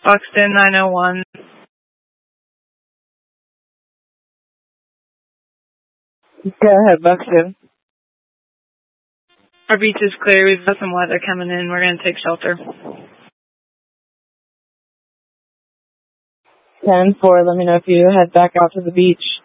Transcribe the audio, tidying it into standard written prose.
Buxton 901. Go ahead, Buxton. Our beach is clear. We've got some weather coming in. We're going to take shelter. 10-4, let me know if you head back out to the beach.